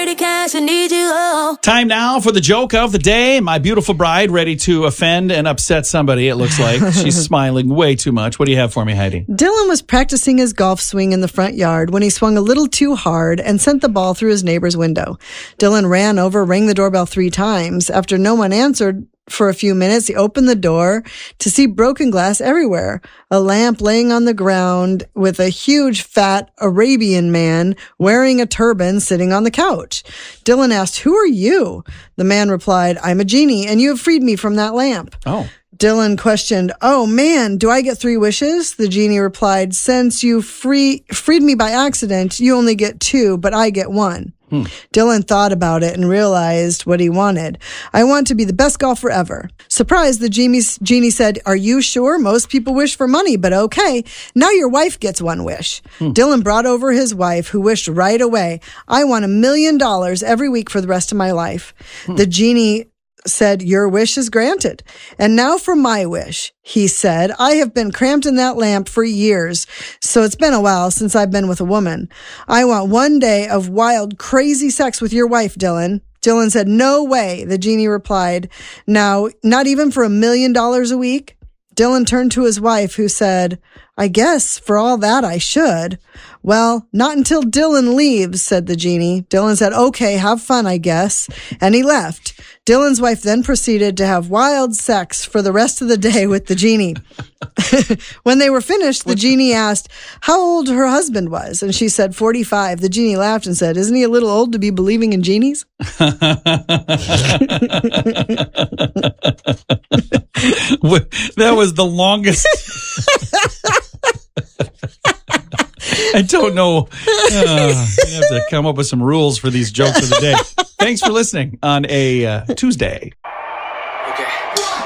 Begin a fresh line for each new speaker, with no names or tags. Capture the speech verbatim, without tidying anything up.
Cash, I need you all.
Time now for the joke of the day. My beautiful bride ready to offend and upset somebody, it looks like. She's smiling way too much. What do you have for me, Heidi?
Dylan was practicing his golf swing in the front yard when he swung a little too hard and sent the ball through his neighbor's window. Dylan ran over, rang the doorbell three times. After no one answered for a few minutes, he opened the door to see broken glass everywhere. A lamp laying on the ground with a huge fat Arabian man wearing a turban sitting on the couch. Dylan asked, "Who are you?" The man replied, "I'm a genie and you have freed me from that lamp."
Oh.
Dylan questioned, "Oh man, do I get three wishes?" The genie replied, "Since you free, freed me by accident, you only get two, but I get one." Hmm. Dylan thought about it and realized what he wanted. "I want to be the best golfer ever." Surprised, the genie, genie said, "Are you sure? Most people wish for money, but okay. Now your wife gets one wish." Hmm. Dylan brought over his wife, who wished right away, "I want a million dollars every week for the rest of my life." Hmm. The genie said, "Your wish is granted. And now for my wish," he said. "I have been cramped in that lamp for years, so it's been a while since I've been with a woman. I want one day of wild, crazy sex with your wife, Dylan." Dylan said, "No way," the genie replied. "Now, not even for a million dollars a week?" Dylan turned to his wife, who said, "I guess for all that I should." "Well, not until Dylan leaves," said the genie. Dylan said, "Okay, have fun, I guess." And he left. Dylan's wife then proceeded to have wild sex for the rest of the day with the genie. When they were finished, the genie asked how old her husband was, and she said forty-five. The genie laughed and said, "Isn't he a little old to be believing in genies?"
That was the longest. I don't know. Uh, we have to come up with some rules for these jokes of the day. Thanks for listening on a uh, Tuesday.
Okay.